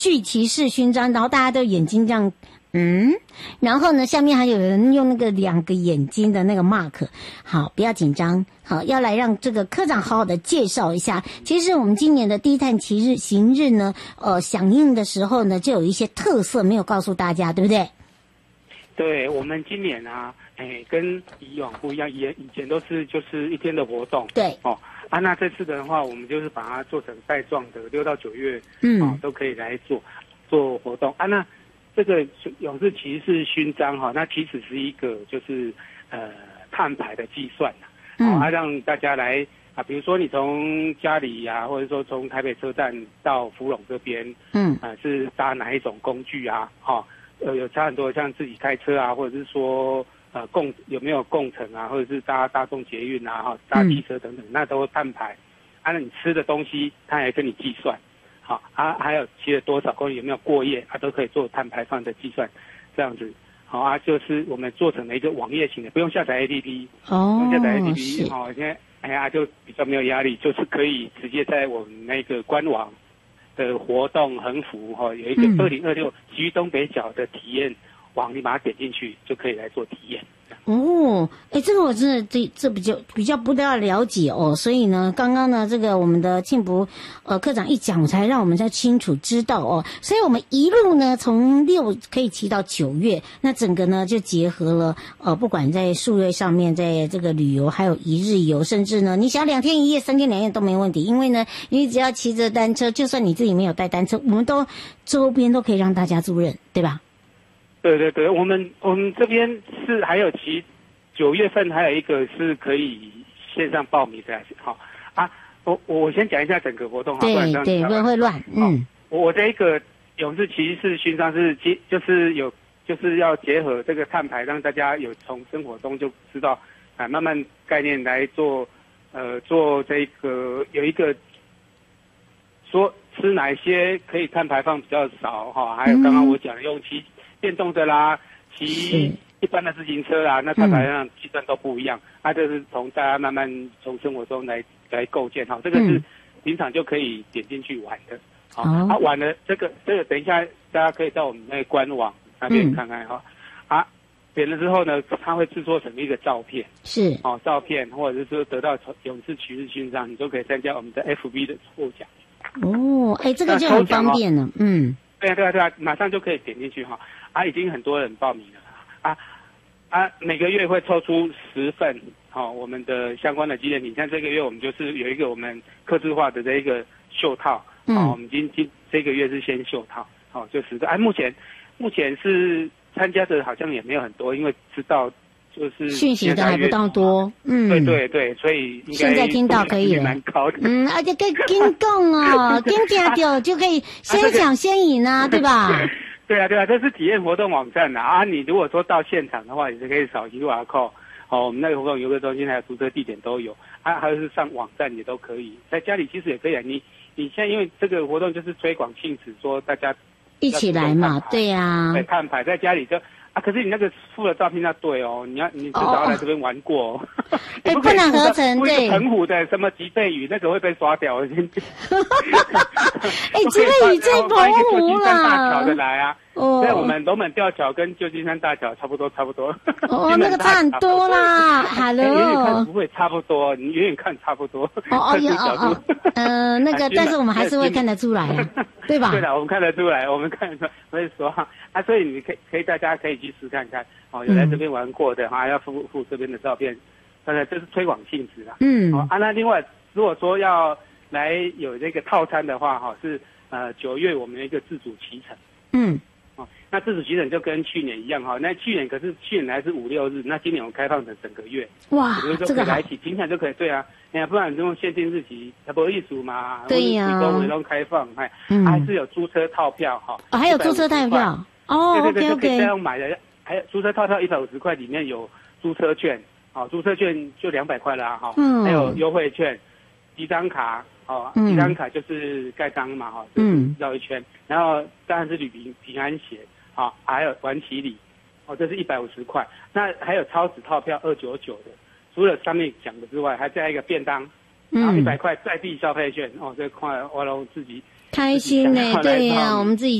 巨骑士勋章，然后大家都眼睛这样。然后呢，下面还有人用那个2个眼睛的那个 mark。好，不要紧张。好，要来让这个科长好好的介绍一下。其实我们今年的低碳行日呢，响应的时候呢，就有一些特色没有告诉大家，对不对？ 对，我们今年啊，跟以往不一样，以前都是就是1天的活动。 对。 那这次的话，我们就是把它做成带状的，6到9月，都可以来做活动。那这个勇士骑士勋章那其实是一个就是碳排的计算让大家来比如说你从家里或者说从台北车站到福隆这边，是搭哪一种工具有差很多，像自己开车或者是说有没有共乘或者是搭大众捷运搭汽车等等，那都碳排。那你吃的东西，它也跟你计算。还有骑了多少公里，有没有过夜，都可以做碳排放的计算，这样子。就是我们做成了一个网页型的，不用下载 APP。不用下载 APP。现在就比较没有压力，就是可以直接在我们那个官网的活动横幅有一个2026骑东北角的体验网，你把它点进去就可以来做体验。 这个我真的这比较不大了解所以呢，刚刚呢这个我们的庆福科长一讲，才让我们才清楚知道所以我们一路呢从6可以骑到9月，那整个呢就结合了不管在数位上面，在这个旅游，还有1日游，甚至呢你想2天1夜、3天2夜都没问题，因为呢你只要骑着单车，就算你自己没有带单车，我们都周边都可以让大家租赁，对吧？ 对对对，我们这边是还有9月份还有一个是可以线上报名的。我先讲一下整个活动对对，不然会乱。 我这一个勇士骑士勋章是就是要结合这个碳排，让大家有从生活中就知道慢慢概念来做这个有一个说吃哪一些可以碳排放比较少还有刚刚我讲的用骑电动的啦，骑一般的自行车啦，那碳排放计算都不一样。这是从大家慢慢从生活中来构建这个是平常就可以点进去玩的。玩了这个等一下大家可以到我们那个官网那边看看点了之后呢，它会制作成一个照片， 是照片或者是说得到勇士骑士勋章，你就可以参加我们的 FB 的抽奖。 这个就很方便了。 对啊，马上就可以点进去已经很多人报名了每个月会抽出10份我们的相关的纪念品。像这个月我们就是有一个我们客制化的这一个袖套我们这个月是先袖套就10个目前是参加的好像也没有很多，因为知道就是讯息的还不到多。 对，所以应该现在听到可以了， 蛮高的。 而且可以跟动跟加掉就可以先抢先赢对吧？ 对啊，这是体验活动网站你如果说到现场的话，也是可以扫 QR code。我们那个活动游客中心还有租车地点都有，还有是上网站也都可以，在家里其实也可以你现在因为这个活动就是推广性质，说大家一起来嘛，对呀。 对，碳排在家里就可是你那个附的照片要对你至少要来这边玩过不能合成，对。 澎湖的什么吉贝屿那个会被刷掉。吉贝屿在澎湖啦。大桥的来所以我们龙门吊桥跟旧金山大桥差不多。 那个差很多啦。Hello。 远远看不会差不多，你远远看差不多。 那个，但是我们还是会看得出来对吧？ 对的，我们看得出来，所以说所以你可以大家可以去试看看有来这边玩过的要附这边的照片，当然这是推广性质啦。那另外如果说要来有这个套餐的话是9月我们有一个自主骑乘。那自主骑乘就跟去年一样那去年还是5、6日，那今年我开放成整个月。 哇， 这个来一起平常就可以。对啊，不然用限定日期它不艺术嘛。 对呀。 围拢开放还是有租车套票还有租车套票对，就可以这样买的。还有租车套票150块，里面有租车券租车券就200块啦还有优惠券、几张卡几张卡就是盖章嘛就是绕一圈，然后当然是旅平安鞋还有玩骑礼这是150块。那还有超值套票299的，除了上面讲的之外，还加一个便当，然后100块在地消费券这块我都自己开心呢，对呀，我们自己。